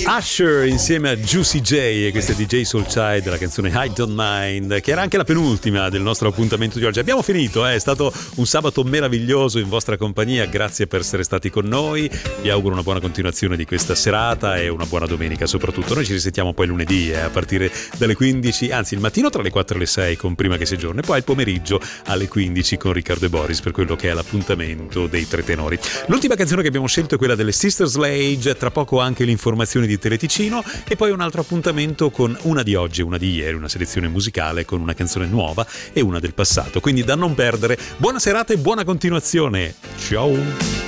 Usher insieme a Juicy J e questa è DJ Soul Child, la canzone I Don't Mind, che era anche la penultima del nostro appuntamento di oggi. Abbiamo finito, è stato un sabato meraviglioso in vostra compagnia, grazie per essere stati con noi, vi auguro una buona continuazione di questa serata e una buona domenica soprattutto. Noi ci risentiamo poi lunedì a partire dalle 15, anzi il mattino tra le 4 e le 6 con Prima che sia giorno e poi il pomeriggio alle 15 con Riccardo e Boris per quello che è l'appuntamento dei tre tenori. L'ultima canzone che abbiamo scelto è quella delle Sister Sledge, tra poco anche l'informazione di Teleticino e poi un altro appuntamento con una di oggi e una di ieri, una selezione musicale con una canzone nuova e una del passato, quindi da non perdere. Buona serata e buona continuazione, ciao!